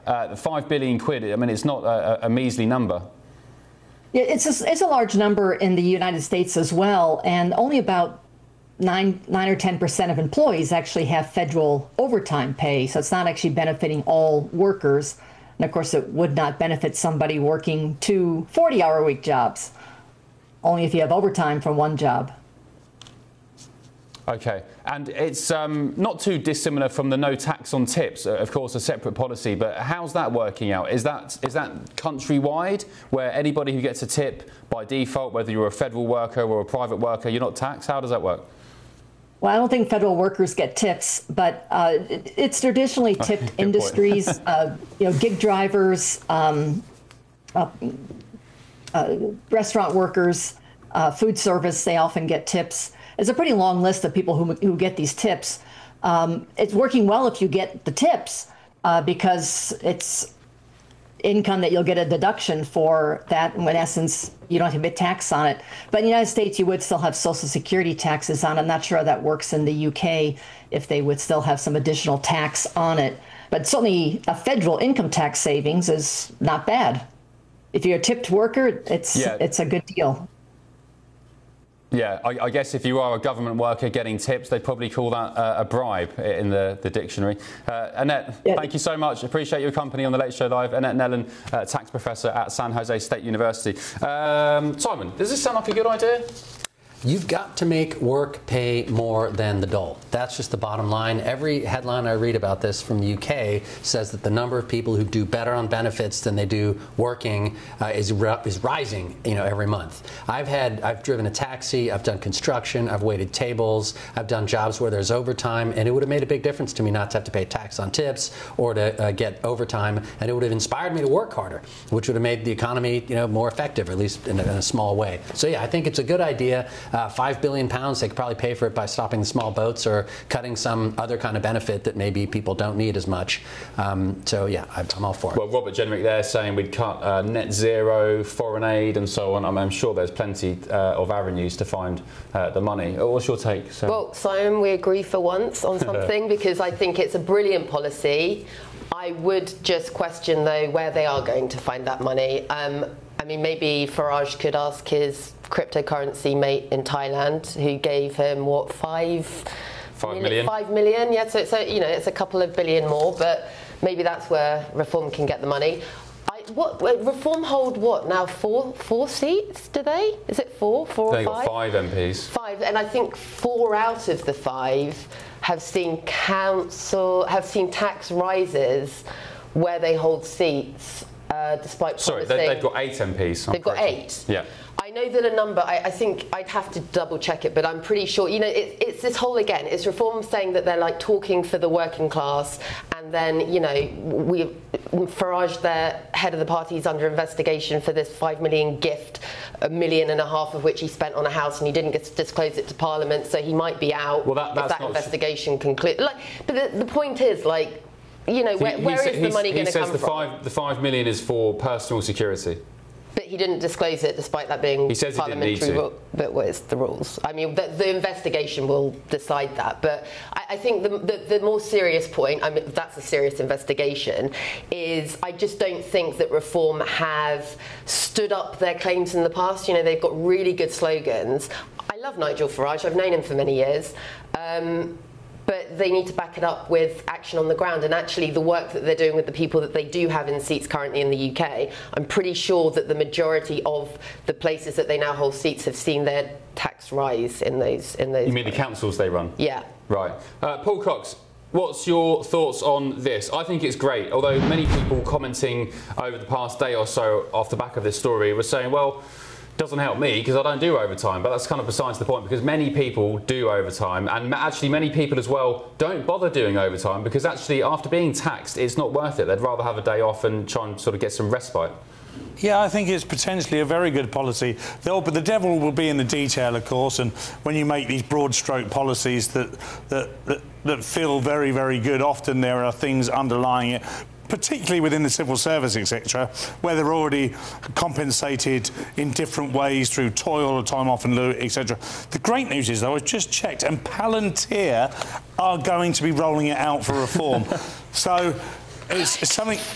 £5 billion quid, I mean, it's not a measly number. Yeah, it's a large number in the United States as well, and only about 9 or 10% of employees actually have federal overtime pay, so it's not actually benefiting all workers. And of course, it would not benefit somebody working 2 40-hour-a-week jobs, only if you have overtime from one job. Okay, and it's not too dissimilar from the no tax on tips, of course, a separate policy, but how's that working out? Is that countrywide, where anybody who gets a tip by default, whether you're a federal worker or a private worker, you're not taxed? How does that work? Well, I don't think federal workers get tips, but it's traditionally tipped industries, gig drivers, restaurant workers, food service, they often get tips. It's a pretty long list of people who get these tips. It's working well if you get the tips because it's income that you'll get a deduction for that. In essence, you don't have to pay tax on it. But in the United States, you would still have Social Security taxes on it. I'm not sure how that works in the UK, if they would still have some additional tax on it. But certainly a federal income tax savings is not bad. If you're a tipped worker, it's a good deal. Yeah, I guess if you are a government worker getting tips, they'd probably call that a bribe in the dictionary. Annette, thank you so much. Appreciate your company on the Late Show Live. Annette Nellen, tax professor at San Jose State University. Simon, does this sound like a good idea? You've got to make work pay more than the dole. That's just the bottom line. Every headline I read about this from the UK says that the number of people who do better on benefits than they do working is rising, every month. I've driven a taxi, I've done construction, I've waited tables, I've done jobs where there's overtime, and it would have made a big difference to me not to have to pay tax on tips or to get overtime, and it would have inspired me to work harder, which would have made the economy, more effective, or at least in a small way. So yeah, I think it's a good idea. £5 billion, they could probably pay for it by stopping the small boats or cutting some other kind of benefit that maybe people don't need as much. So yeah, I'm all for it. Well, Robert Jenrick there saying we'd cut net zero, foreign aid and so on. I'm sure there's plenty of avenues to find the money. What's your take, Sarah? Well, Simon, we agree for once on something because I think it's a brilliant policy. I would just question, though, where they are going to find that money. I mean, maybe Farage could ask his cryptocurrency mate in Thailand, who gave him, what, 5 million? 5 million, yeah, so it's a couple of billion more, but maybe that's where Reform can get the money. Reform hold what now? Four seats? Do they? Is it four or 5? They got 5 MPs. 5, and I think 4 out of the 5 have seen tax rises where they hold seats, despite. Sorry, they've got 8 MPs. They've got 8. Yeah. I know that a number, I think I'd have to double check it, but I'm pretty sure, it's this whole, again, it's Reform saying that they're like talking for the working class, and then, Farage, their head of the party, is under investigation for this 5 million gift, £1.5 million of which he spent on a house, and he didn't get to disclose it to Parliament, so he might be out if that investigation concludes. But the point is, where is the money going to come from? The 5 million is for personal security. But he didn't disclose it, despite that being parliamentary rule. But what is the rules? I mean, the investigation will decide that. But I think the more serious point, I mean, that's a serious investigation, is I just don't think that Reform have stood up their claims in the past. They've got really good slogans. I love Nigel Farage. I've known him for many years. But they need to back it up with action on the ground, and actually the work that they're doing with the people that they do have in seats currently in the UK, I'm pretty sure that the majority of the places that they now hold seats have seen their tax rise in those. You mean the councils they run? Yeah. Right. Paul Cox, what's your thoughts on this? I think it's great, although many people commenting over the past day or so off the back of this story were saying, well, doesn't help me because I don't do overtime, but that's kind of besides the point, because many people do overtime, and actually many people as well don't bother doing overtime because actually after being taxed it's not worth it. They'd rather have a day off and try and sort of get some respite. Yeah, I think it's potentially a very good policy. But the devil will be in the detail, of course, and when you make these broad stroke policies that feel very, very good, often there are things underlying it, particularly within the civil service, etc., where they're already compensated in different ways through toil or time off and lieu, etc. The great news is, though, I've just checked, and Palantir are going to be rolling it out for Reform. So it's something